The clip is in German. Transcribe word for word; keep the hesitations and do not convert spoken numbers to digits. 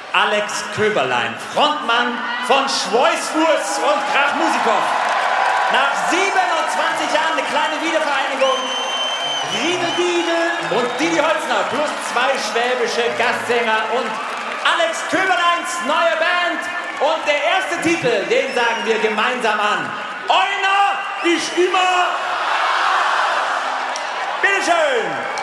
Alex Köberlein, Frontmann von Schweißfuß und Krachmusikow. Nach siebenundzwanzig Jahren eine kleine Wiedervereinigung. Riedel Diedel und Didi Holzner plus zwei schwäbische Gastsänger und Alex Köberleins neue Band. Und der erste Titel, den sagen wir gemeinsam an. Einer ist immer. Bitteschön.